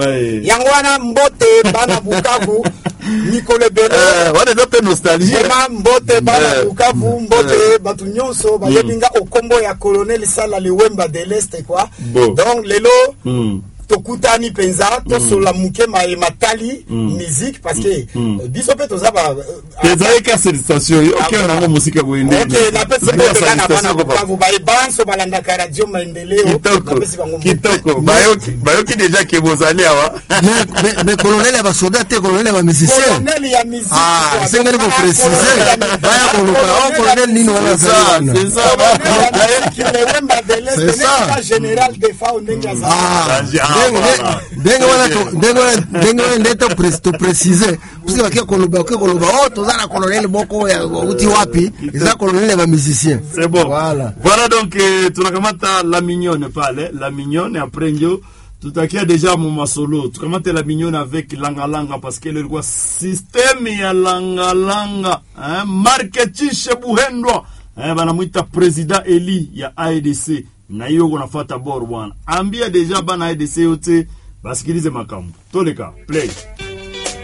Yangwana mbote bana Bukavu Nicole Belo wana dope nostalgie mbote bana Bukavu mbote batu nyonso bayebinga okombo ya colonel Sala Liwemba de l'Est quoi. Donc lelo tokutani penza to sola muke matali musique parce que biso pe tozaba tezaleka sensation OK on a musique boende OK na pesa bana bana Bukavu baye banso balanda radio maendeleo kitoko bayoki déjà que bozali awa mais colonel ya basoda te colonel ya musicien colonel ya musique c'est ngani pour préciser baya koluka colonel nino wana c'est ça c'est ça général de Faundenga dengo ndeto to préciser parce que bakia koloba tozana colonel boko ya uti wapi eza colonel ya musicien c'est bon voilà donc tunakamata la mignonne pale la mignonne après ndio tutakia déjà mon solo tukamata la mignonne avec langa parce que le quoi système ya langa marketing buhendwa banamuita president Eli ya ADC na hiyo kunafuata bor bwana ambia deja bana ADC yote basikilize makambo toleka play